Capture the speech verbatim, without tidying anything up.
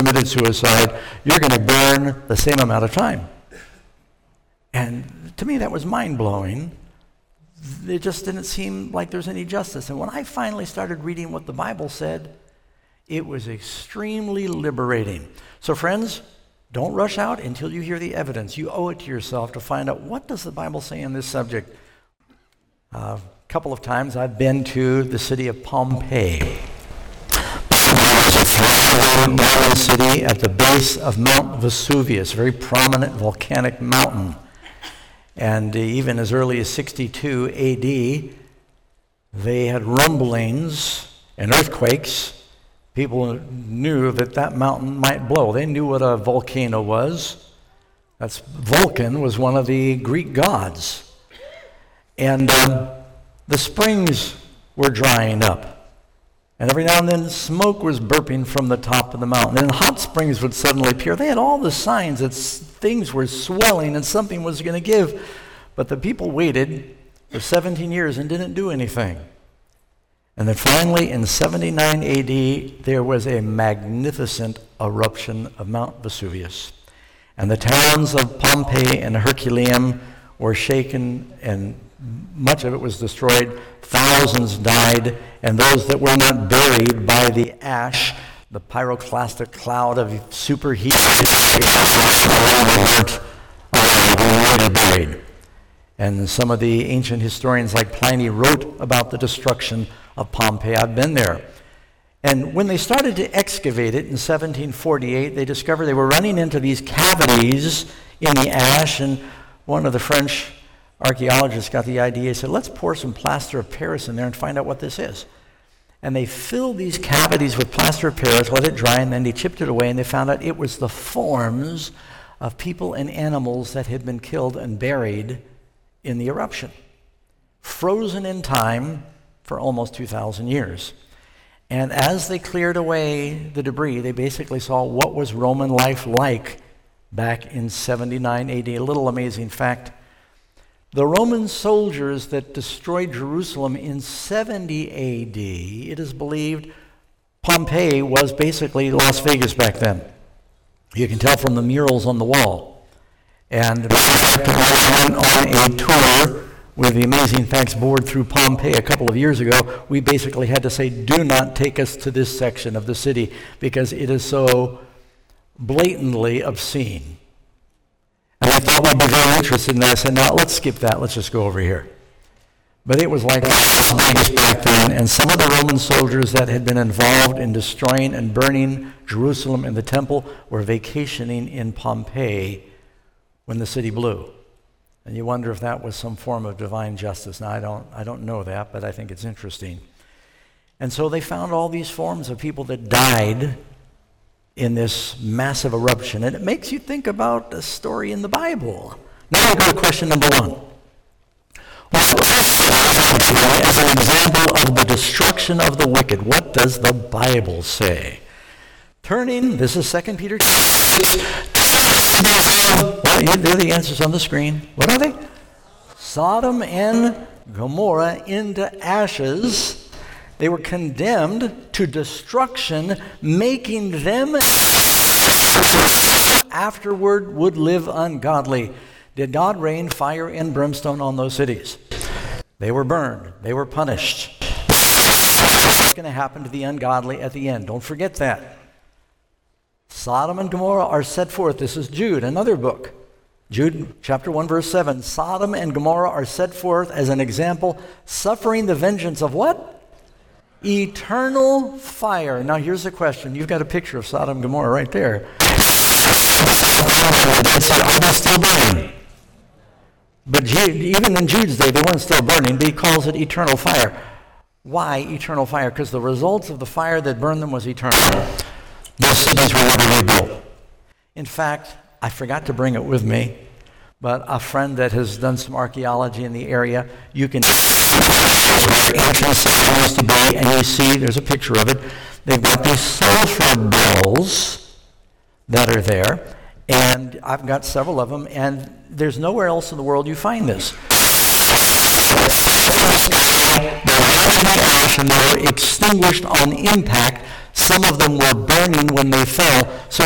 committed suicide, you're going to burn the same amount of time. And to me, that was mind-blowing. It just didn't seem like there's any justice. And when I finally started reading what the Bible said, it was extremely liberating. So friends, don't rush out until you hear the evidence. You owe it to yourself to find out, what does the Bible say on this subject? Uh, a couple of times I've been to the city of Pompeii. Modern city at the base of Mount Vesuvius, a very prominent volcanic mountain. And uh, even as early as sixty-two A D, they had rumblings and earthquakes. People knew that that mountain might blow. They knew what a volcano was. That's Vulcan was one of the Greek gods. And um, the springs were drying up. And every now and then smoke was burping from the top of the mountain. And hot springs would suddenly appear. They had all the signs that s- things were swelling and something was going to give. But the people waited for seventeen years and didn't do anything. And then finally in seventy-nine A D, there was a magnificent eruption of Mount Vesuvius. And the towns of Pompeii and Herculaneum were shaken, and much of it was destroyed. Thousands died, and those that were not buried by the ash, the pyroclastic cloud of superheat, were already buried. And some of the ancient historians like Pliny wrote about the destruction of Pompeii. I've been there. And when they started to excavate it in seventeen forty-eight, they discovered they were running into these cavities in the ash, and one of the French archaeologists got the idea. He said, let's pour some plaster of Paris in there and find out what this is. And they filled these cavities with plaster of Paris, let it dry, and then they chipped it away, and they found out it was the forms of people and animals that had been killed and buried in the eruption, frozen in time for almost two thousand years. And as they cleared away the debris, they basically saw what was Roman life like back in seventy-nine A D. A little amazing fact. The Roman soldiers that destroyed Jerusalem in seventy A D, it is believed Pompeii was basically Las Vegas back then. You can tell from the murals on the wall. And I went on a tour with the Amazing Facts board through Pompeii a couple of years ago. We basically had to say, do not take us to this section of the city because it is so blatantly obscene. And I thought we'd be very interested in that. I said, no, let's skip that. Let's just go over here. But it was like back then, and some of the Roman soldiers that had been involved in destroying and burning Jerusalem and the temple were vacationing in Pompeii when the city blew. And you wonder if that was some form of divine justice. Now, I don't, I don't know that, but I think it's interesting. And so they found all these forms of people that died in this massive eruption. And it makes you think about a story in the Bible. Now we go to question number one. As an example of the destruction of the wicked, what does the Bible say? Turning, this is Second Peter. Well, there are the answers on the screen. What are they? Sodom and Gomorrah into ashes. They were condemned to destruction, making them afterward would live ungodly. Did God rain fire and brimstone on those cities? They were burned. They were punished. What's going to happen to the ungodly at the end? Don't forget that. Sodom and Gomorrah are set forth. This is Jude, another book. Jude chapter one, verse seven. Sodom and Gomorrah are set forth as an example, suffering the vengeance of what? Eternal fire. Now here's the question. You've got a picture of Sodom and Gomorrah right there. Are they still burning? But Jude, even in Jude's day, they weren't still burning, but he calls it eternal fire. Why eternal fire? Because the results of the fire that burned them was eternal. Those cities were never rebuilt. In fact, I forgot to bring it with me, but a friend that has done some archaeology in the area, you can where the entrance is supposed to be, and you see, there's a picture of it, they've got these sulfur bells that are there, and I've got several of them, and there's nowhere else in the world you find this. They're ash and they were extinguished on impact, Some of them were burning when they fell. So